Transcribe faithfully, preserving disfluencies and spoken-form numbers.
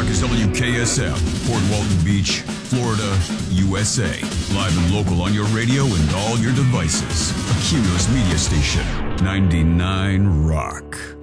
Rock is W K S F, Port Walton Beach, Florida, U S A. Live and local on your radio and all your devices. A Cumulus media station. ninety-nine Rock.